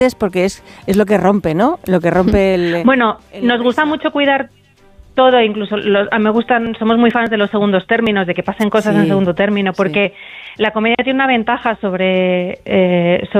porque es lo que rompe, ¿no? Lo que rompe el... Bueno, el nos gusta mucho cuidar todo, incluso somos muy fans de los segundos términos, de que pasen cosas en segundo término, porque la comedia tiene una ventaja sobre